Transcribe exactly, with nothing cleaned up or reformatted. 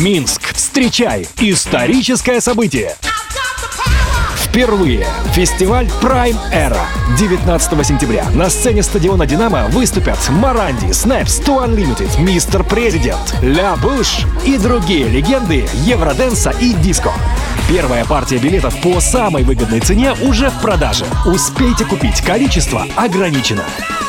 Минск, встречай историческое событие. Впервые фестиваль Prime Era. девятнадцатого сентября на сцене стадиона «Динамо» выступят Моранди, Снэпс, Too Unlimited, Мистер Президент, Ля Буш и другие легенды евроденса и диско. Первая партия билетов по самой выгодной цене уже в продаже. Успейте купить, количество ограничено.